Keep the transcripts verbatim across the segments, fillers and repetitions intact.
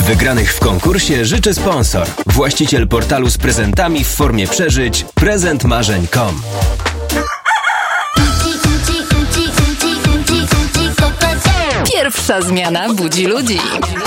Wygranych w konkursie życzy sponsor. Właściciel portalu z prezentami w formie przeżyć prezent marzeń kropka com. Pierwsza zmiana budzi ludzi.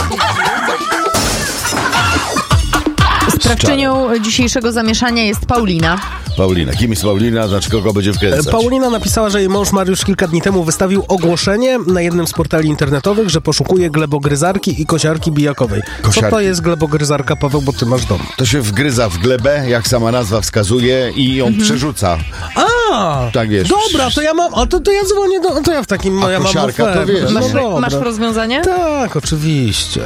Sprawczynią dzisiejszego zamieszania jest Paulina. Paulina. Kim jest Paulina? Znaczy kogo będzie wkręcać? Paulina napisała, że jej mąż Mariusz kilka dni temu wystawił ogłoszenie na jednym z portali internetowych, że poszukuje glebogryzarki i kosiarki bijakowej. Kosiarki. Co to jest glebogryzarka, Paweł, bo ty masz dom? To się wgryza w glebę, jak sama nazwa wskazuje, i ją mhm. przerzuca. A, tak wiesz. Dobra, to ja mam, a to, to ja dzwonię, do, to ja w takim, a ja kosiarka, mam to wiesz. Masz, no masz rozwiązanie? Tak, oczywiście.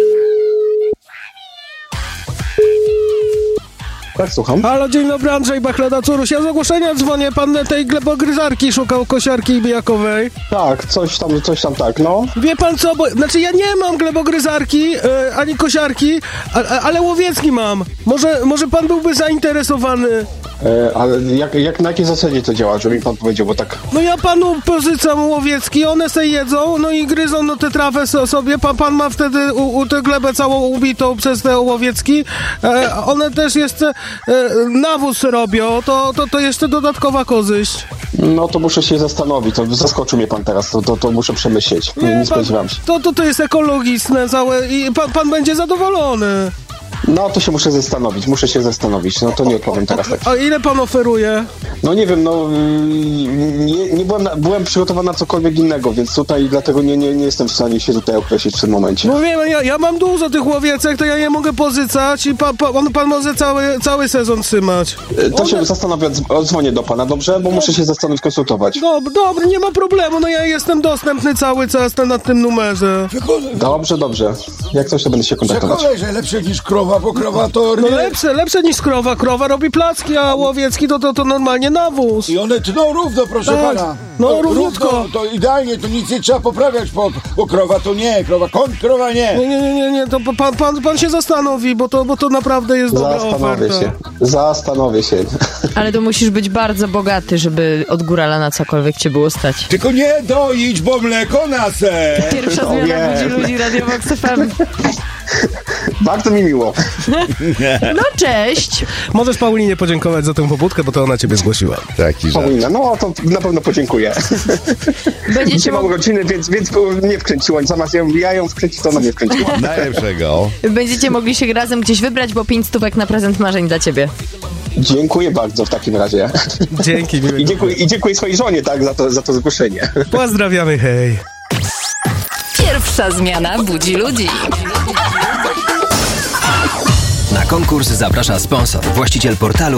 Tak, słucham. Halo, dzień dobry, Andrzej Bachleda, Curuś. Ja z ogłoszenia dzwonię, pan tej glebogryzarki szukał kosiarki bijakowej. Tak, coś tam, coś tam tak, no. Wie pan co, bo, znaczy ja nie mam glebogryzarki, e, ani kosiarki, a, a, ale łowiecki mam. Może, może pan byłby zainteresowany? E, ale jak, jak, na jakiej zasadzie to działa, żeby mi pan powiedział, bo tak... No ja panu pozycam łowiecki, one se jedzą, no i gryzą no tę trawę so, sobie, pan, pan ma wtedy u, u tę glebę całą ubitą przez te łowiecki, e, one też jeszcze e, nawóz robią, to, to, to jeszcze dodatkowa korzyść. No to muszę się zastanowić, to zaskoczył mnie pan teraz, to, to, to muszę przemyśleć, nie, nie, nie spodziewam się. To, to, to jest ekologiczne całe i pan, pan będzie zadowolony. No to się muszę zastanowić, muszę się zastanowić, no to nie odpowiem teraz tak. A ile pan oferuje? No nie wiem, no nie, nie byłem, na, byłem przygotowany na cokolwiek innego, więc tutaj dlatego nie, nie, nie jestem w stanie się tutaj określić w tym momencie. No wiem, ja, ja mam dużo tych łowiecek, to ja nie mogę pozycać i pa, pa, on, pan może cały, cały sezon trzymać. To One... się zastanawiam, dzwonię do pana, dobrze? Bo muszę się zastanowić, konsultować. Dob, dobry, nie ma problemu, no ja jestem dostępny cały czas na tym numerze. Dobrze, dobrze. Jak coś, to będę się kontaktować. Przekonaj, że lepsze niż krowa, bo krowa to... No lepsze, lepsze niż krowa. Krowa robi placki, a łowiecki to, to, to normalnie nawóz. I one tną równo, proszę tak. pana. No to, równiutko. Równo, to idealnie, to nic nie trzeba poprawiać, bo, bo krowa to nie, krowa, koń, krowa nie. Nie, nie, nie, nie, to pan, pan, pan się zastanowi, bo to, bo to naprawdę jest dobra oferta. Zastanowię się, zastanowię się. Ale to musisz być bardzo bogaty, żeby od górala na cokolwiek cię było stać. Tylko nie doić, bo mleko nasę. Pierwsza No zmiana wiem. budzi ludzi, Radio Vox F M. Bardzo mi miło. No cześć. Możesz Paulinie podziękować za tę pobudkę, bo to ona ciebie zgłosiła. Taki żart. Paulina, no to na pewno podziękuję. Będziecie Dzisiaj mam mog- rodziny, więc, więc nie wkręciła. Zamiast ją, ja ją wkręcić, to ona mnie wkręciła. Najlepszego. Będziecie mogli się razem gdzieś wybrać, bo pięć stówek na prezent marzeń dla ciebie. Dziękuję bardzo w takim razie. Dzięki. I dziękuję, i dziękuję swojej żonie, tak, za to, za to zgłoszenie. Pozdrawiamy, hej. Pierwsza zmiana budzi ludzi. Na konkurs zaprasza sponsor, właściciel portalu